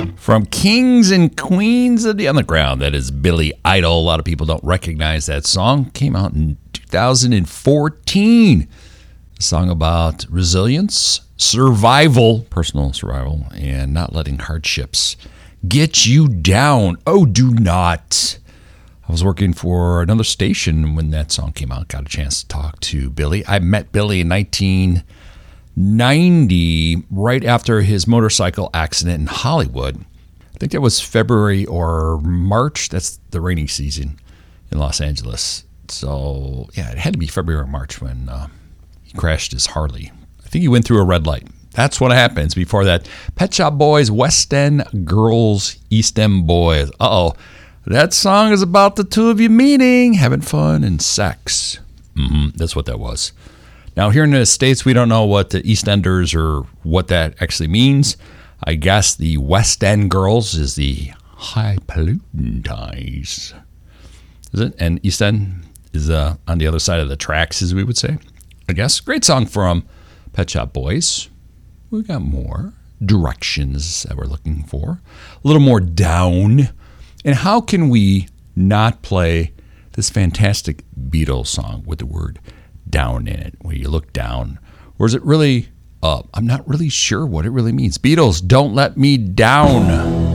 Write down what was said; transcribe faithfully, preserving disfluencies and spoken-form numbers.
From Kings and Queens of the Underground, that is Billy Idol. A lot of people don't recognize that song. Came out in two thousand fourteen. A song about resilience, survival, personal survival, and not letting hardships get you down. Oh, do not. I was working for another station when that song came out. Got a chance to talk to Billy. I met Billy in nineteen ninety, right after his motorcycle accident in Hollywood. I think that was February or March. That's the rainy season in Los Angeles. So, yeah, it had to be February or March when uh, he crashed his Harley. I think he went through a red light. That's what happens. Before that, Pet Shop Boys, West End Girls, East End Boys. Uh-oh. That song is about the two of you meeting, having fun, and sex. Mm-hmm. That's what that was. Now, here in the States, we don't know what the East Enders or what that actually means. I guess the West End Girls is the highfalutin ties. Is it? And East End is uh, on the other side of the tracks, as we would say. I guess. Great song from Pet Shop Boys. We got more directions that we're looking for. A little more down. And how can we not play this fantastic Beatles song with the word down in it, where you look down? Or is it really up? I'm not really sure what it really means. Beatles, Don't Let Me Down.